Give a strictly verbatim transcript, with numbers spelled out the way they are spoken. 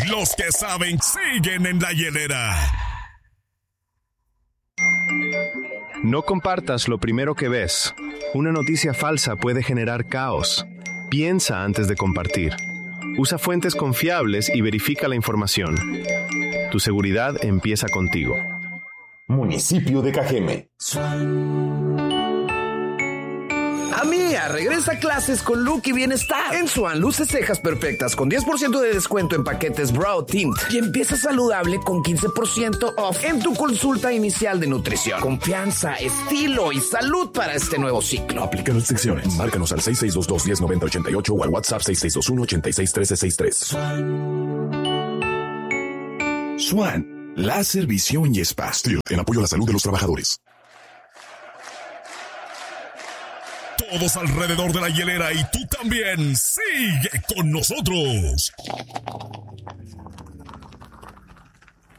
Los que saben siguen en la hielera. No compartas lo primero que ves. Una noticia falsa puede generar caos. Piensa antes de compartir. Usa fuentes confiables y verifica la información. Tu seguridad empieza contigo. Municipio de Cajeme. Amiga, regresa a clases con look y bienestar. En Swan, luces cejas perfectas con diez por ciento de descuento en paquetes Brow Tint. Y empieza saludable con quince por ciento off en tu consulta inicial de nutrición. Confianza, estilo y salud para este nuevo ciclo. Aplica restricciones. Márcanos al seis seis dos dos, uno cero nueve cero ocho ocho o al WhatsApp seis seis dos uno, ocho seis uno tres seis tres. Swan, láser, visión y espacio. En apoyo a la salud de los trabajadores. Todos alrededor de la hielera y tú también. Sigue con nosotros.